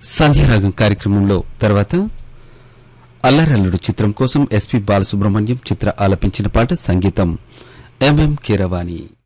సంధ్యారాగం కార్యక్రమంలో తర్వాత అల్లరల్లుడు చిత్రం కోసం ఎస్పి బాలసుబ్రహ్మణ్యం చిత్ర ఆలపించిన పాట సంగీతం ఎంఎం కీరవాణి.